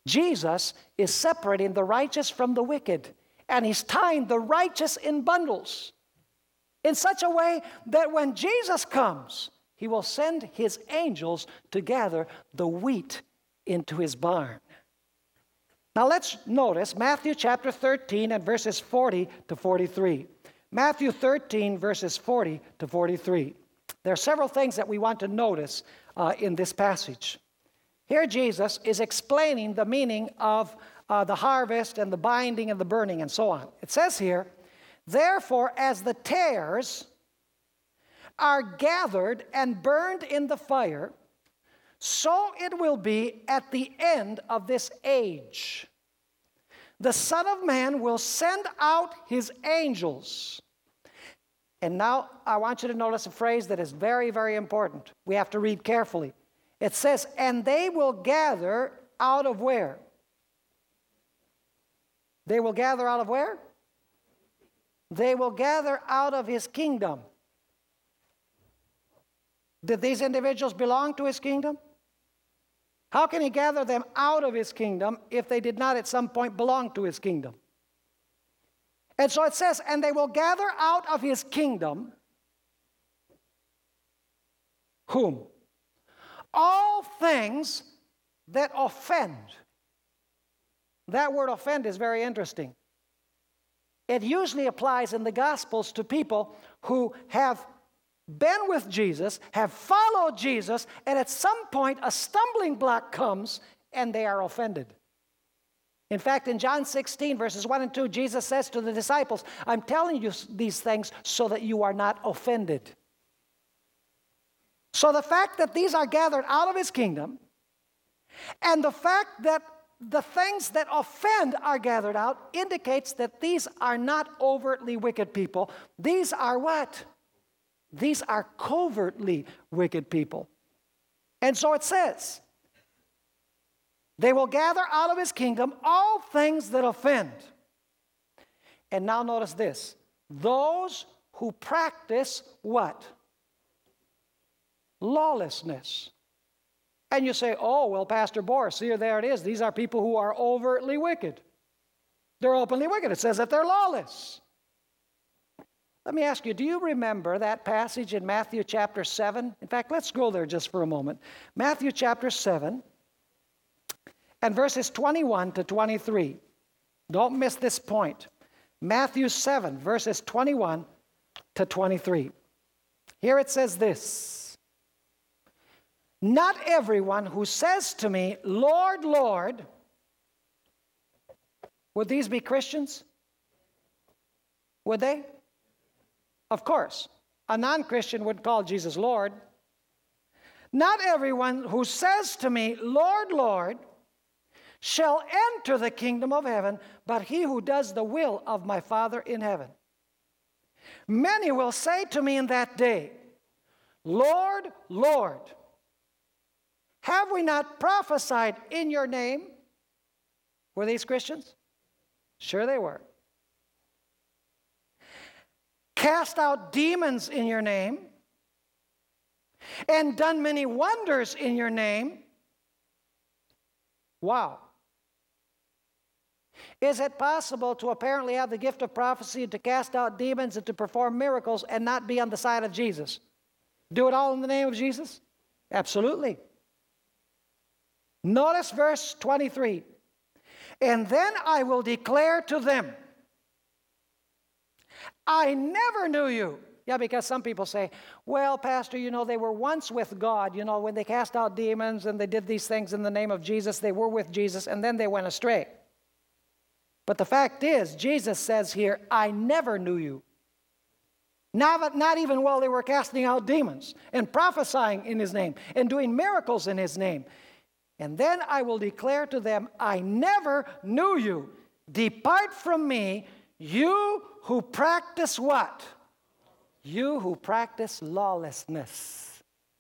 Jesus is separating the righteous from the wicked, and he's tying the righteous in bundles in such a way that when Jesus comes, he will send his angels to gather the wheat into his barn. Now let's notice Matthew chapter 13 and verses 40 to 43. Matthew 13 verses 40 to 43. There are several things that we want to notice in this passage. Here Jesus is explaining the meaning of the harvest and the binding and the burning and so on. It says here, therefore as the tares are gathered and burned in the fire, so it will be at the end of this age. The Son of Man will send out his angels. And now I want you to notice a phrase that is very, very important. We have to read carefully. It says, and they will gather out of where? They will gather out of where? They will gather out of his kingdom. Did these individuals belong to his kingdom? How can he gather them out of his kingdom if they did not at some point belong to his kingdom? And so it says, and they will gather out of his kingdom, whom? All things that offend. That word offend is very interesting. It usually applies in the Gospels to people who have been with Jesus, have followed Jesus, and at some point a stumbling block comes and they are offended. In fact, in John 16, verses 1 and 2, Jesus says to the disciples, I'm telling you these things so that you are not offended. So the fact that these are gathered out of his kingdom, and the fact that the things that offend are gathered out, indicates that these are not overtly wicked people. These are what? These are covertly wicked people. And so it says, they will gather out of his kingdom all things that offend. And now notice this. Those who practice what? Lawlessness. And you say, oh, well, Pastor Boris, here, there it is. These are people who are overtly wicked. They're openly wicked. It says that they're lawless. Let me ask you, do you remember that passage in Matthew chapter 7? In fact, let's go there just for a moment. Matthew chapter 7 and verses 21 to 23. Don't miss this point. Matthew 7, verses 21 to 23. Here it says this. Not everyone who says to me, Lord, Lord, would these be Christians? Would they? Of course. A non-Christian would call Jesus Lord. Not everyone who says to me, Lord, Lord, shall enter the kingdom of heaven, but he who does the will of my Father in heaven. Many will say to me in that day, Lord, Lord, have we not prophesied in your name? Were these Christians? Sure they were. Cast out demons in your name, and done many wonders in your name. Wow. Is it possible to apparently have the gift of prophecy and to cast out demons and to perform miracles and not be on the side of Jesus? Do it all in the name of Jesus? Absolutely. Notice verse 23. And then I will declare to them, I never knew you. Yeah, because some people say, well, Pastor, they were once with God. When they cast out demons and they did these things in the name of Jesus, they were with Jesus, and then they went astray. But the fact is, Jesus says here, I never knew you. Not even while they were casting out demons and prophesying in his name and doing miracles in his name. And then I will declare to them, I never knew you. Depart from me, you who practice what? You who practice lawlessness.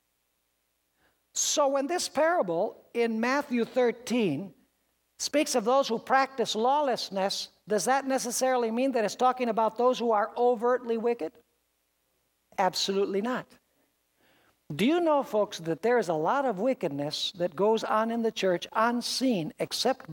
So when this parable in Matthew 13 speaks of those who practice lawlessness, does that necessarily mean that it's talking about those who are overtly wicked? Absolutely not. Do you know, folks, that there is a lot of wickedness that goes on in the church unseen except